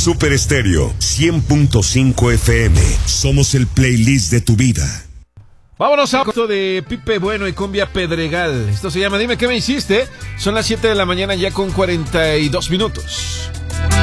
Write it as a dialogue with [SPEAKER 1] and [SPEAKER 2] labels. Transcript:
[SPEAKER 1] Super Estéreo 100.5 FM. Somos el playlist de tu vida.
[SPEAKER 2] Vámonos a esto de Pipe Bueno y Cumbia Pedregal. Esto se llama Dime qué me hiciste. Son las 7 de la mañana ya con 42 minutos.